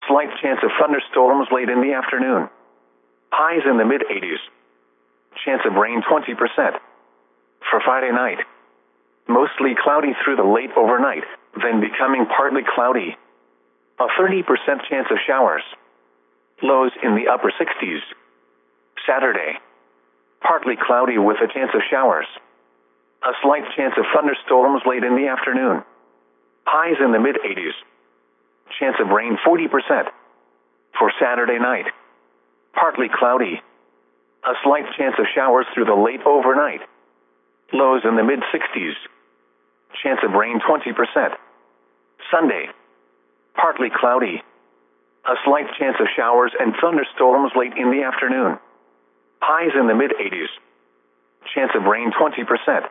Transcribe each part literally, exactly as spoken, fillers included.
slight chance of thunderstorms late in the afternoon. Highs in the mid eighties. Chance of rain twenty percent. For Friday night, mostly cloudy through the late overnight, then becoming partly cloudy. A thirty percent chance of showers. Lows in the upper sixties. Saturday, partly cloudy with a chance of showers. A slight chance of thunderstorms late in the afternoon. Highs in the mid eighties. Chance of rain forty percent. For Saturday night, partly cloudy. A slight chance of showers through the late overnight. Lows in the mid sixties. Chance of rain twenty percent. Sunday, partly cloudy. A slight chance of showers and thunderstorms late in the afternoon. Highs in the mid eighties. Chance of rain twenty percent.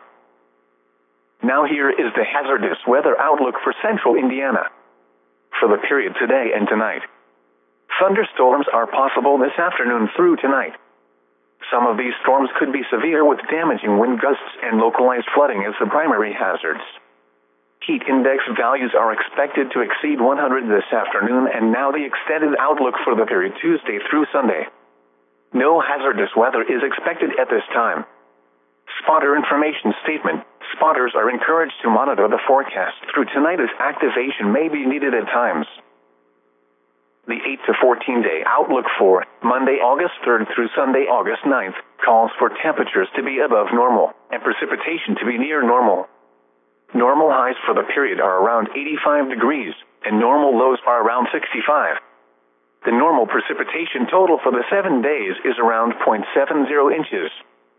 Now here is the hazardous weather outlook for central Indiana. For the period today and tonight, thunderstorms are possible this afternoon through tonight. Some of these storms could be severe with damaging wind gusts and localized flooding as the primary hazards. Heat index values are expected to exceed one hundred this afternoon, and now the extended outlook for the period Tuesday through Sunday. No hazardous weather is expected at this time. Spotter information statement. Spotters are encouraged to monitor the forecast through tonight as activation may be needed at times. The eight to fourteen day outlook for Monday, August third through Sunday, August ninth, calls for temperatures to be above normal and precipitation to be near normal. Normal highs for the period are around eighty-five degrees, and normal lows are around sixty-five. The normal precipitation total for the seven days is around zero point seven zero inches.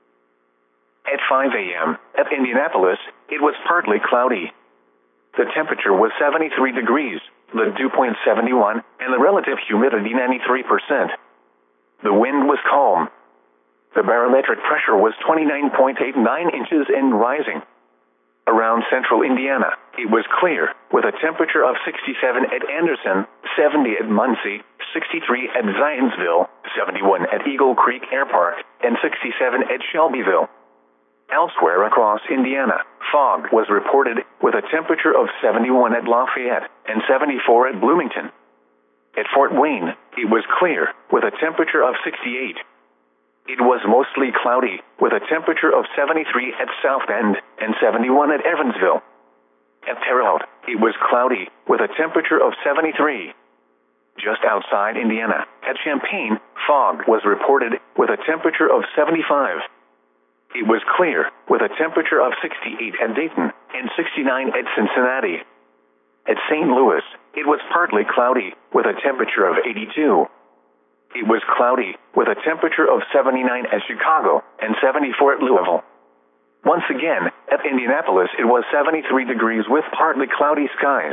At five a m at Indianapolis, it was partly cloudy. The temperature was seventy-three degrees, the dew point seventy-one, and the relative humidity ninety-three percent. The wind was calm. The barometric pressure was twenty-nine point eight nine inches and rising. Around central Indiana, it was clear, with a temperature of sixty-seven at Anderson, seventy at Muncie, sixty-three at Zionsville, seventy-one at Eagle Creek Air Park, and sixty-seven at Shelbyville. Elsewhere across Indiana, fog was reported, with a temperature of seventy-one at Lafayette and seventy-four at Bloomington. At Fort Wayne, it was clear, with a temperature of sixty-eight. It was mostly cloudy, with a temperature of seventy-three at South Bend and seventy-one at Evansville. At Terre Haute, it was cloudy, with a temperature of seventy-three. Just outside Indiana, at Champaign, fog was reported, with a temperature of seventy-five. It was clear, with a temperature of sixty-eight at Dayton and sixty-nine at Cincinnati. At Saint Louis, it was partly cloudy, with a temperature of eighty-two. It was cloudy, with a temperature of seventy-nine at Chicago and seventy-four at Louisville. Once again, at Indianapolis, it was seventy-three degrees with partly cloudy skies.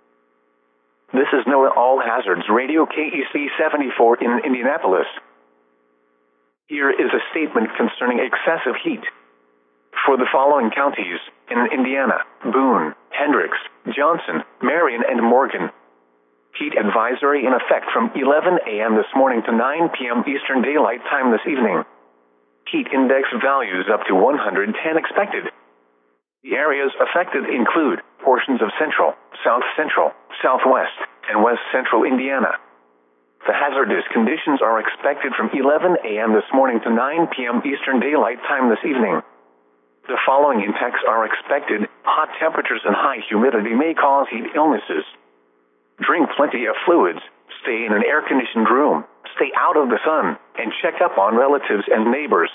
This is NOAA All Hazards Radio K E C seventy-four in Indianapolis. Here is a statement concerning excessive heat. For the following counties in Indiana: Boone, Hendricks, Johnson, Marion, and Morgan. Heat advisory in effect from eleven a m this morning to nine p m Eastern Daylight Time this evening. Heat index values up to one hundred ten expected. The areas affected include portions of central, south central, southwest, and west central Indiana. The hazardous conditions are expected from eleven a m this morning to nine p m Eastern Daylight Time this evening. The following impacts are expected. Hot temperatures and high humidity may cause heat illnesses. Drink plenty of fluids, stay in an air-conditioned room, stay out of the sun, and check up on relatives and neighbors.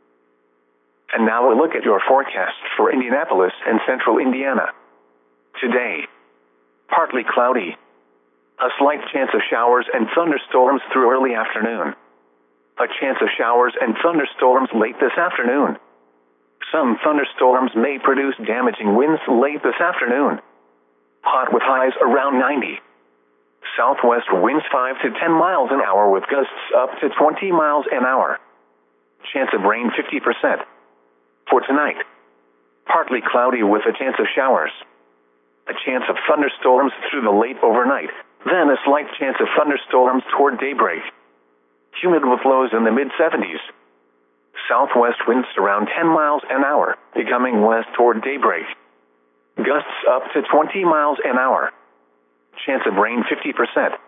And now a look at your forecast for Indianapolis and central Indiana. Today, partly cloudy. A slight chance of showers and thunderstorms through early afternoon. A chance of showers and thunderstorms late this afternoon. Some thunderstorms may produce damaging winds late this afternoon. Hot with highs around ninety. Southwest winds five to ten miles an hour with gusts up to twenty miles an hour. Chance of rain fifty percent. For tonight, partly cloudy with a chance of showers. A chance of thunderstorms through the late overnight. Then a slight chance of thunderstorms toward daybreak. Humid with lows in the mid seventies. Southwest winds around ten miles an hour, becoming west toward daybreak. Gusts up to twenty miles an hour. Chance of rain fifty percent.